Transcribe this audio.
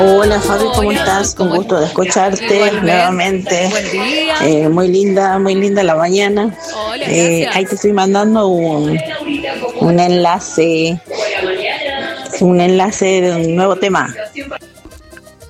Hola Fabi, ¿cómo Hola, estás? Con gusto de escucharte igualmente. nuevamente. Buen día. Muy linda la mañana. Hola, Ahí te gracias. estoy mandando un enlace de un nuevo tema.